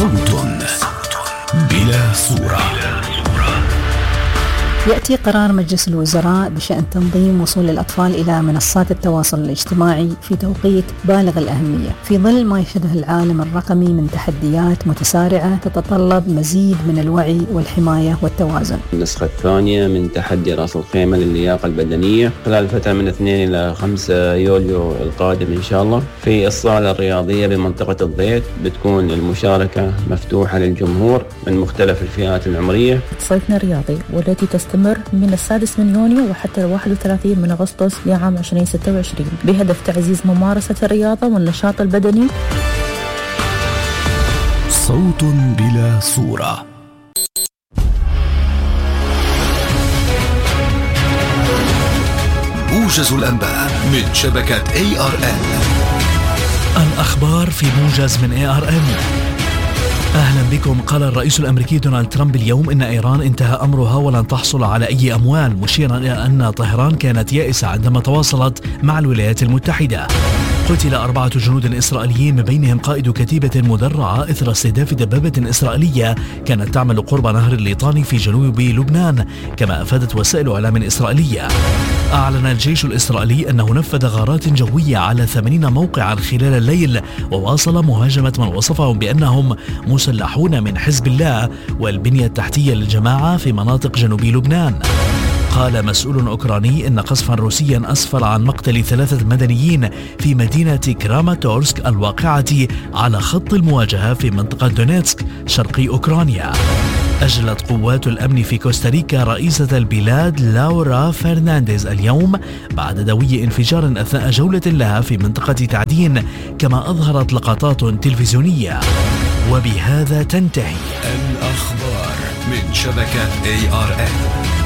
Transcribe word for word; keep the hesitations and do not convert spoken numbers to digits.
صوت بلا صورة. يأتي قرار مجلس الوزراء بشأن تنظيم وصول الأطفال إلى منصات التواصل الاجتماعي في توقيت بالغ الأهمية في ظل ما يشهده العالم الرقمي من تحديات متسارعة تتطلب مزيد من الوعي والحماية والتوازن. النسخة الثانية من تحدي رأس الخيمة للياقة البدنية خلال فترة من اثنين إلى خمسة يوليو القادم إن شاء الله في الصالة الرياضية بمنطقة الضيق. بتكون المشاركة مفتوحة للجمهور من مختلف الفئات العمرية. صيفنا الرياضي والتي تستمر من السادس من يونيو وحتى الواحد وثلاثين من أغسطس لعام ألفين وستة وعشرين بهدف تعزيز ممارسة الرياضة والنشاط البدني. صوت بلا صورة. موجز الأنباء من شبكة إيه آر إن. الأخبار في موجز من إيه آر إن. أهلا بكم. قال الرئيس الأمريكي دونالد ترامب اليوم إن إيران انتهى أمرها ولن تحصل على أي أموال، مشيرا إلى أن طهران كانت يائسة عندما تواصلت مع الولايات المتحدة. قتل أربعة جنود إسرائيليين من بينهم قائد كتيبة مدرعة إثر استهداف دبابة إسرائيلية كانت تعمل قرب نهر الليطاني في جنوب لبنان، كما أفادت وسائل إعلام إسرائيلية. أعلن الجيش الإسرائيلي أنه نفذ غارات جوية على ثمانين موقعا خلال الليل، وواصل مهاجمة من وصفهم بأنهم مسلحون من حزب الله والبنية التحتية للجماعة في مناطق جنوب لبنان. قال مسؤول أوكراني إن قصفا روسيا أسفر عن مقتل ثلاثة مدنيين في مدينة كراماتورسك الواقعة على خط المواجهة في منطقة دونيتسك شرقي أوكرانيا. أجلت قوات الأمن في كوستاريكا رئيسة البلاد لاورا فرنانديز اليوم بعد دوي انفجار أثناء جولة لها في منطقة تعدين، كما أظهرت لقطات تلفزيونية. وبهذا تنتهي الأخبار من شبكة إيه آر إن.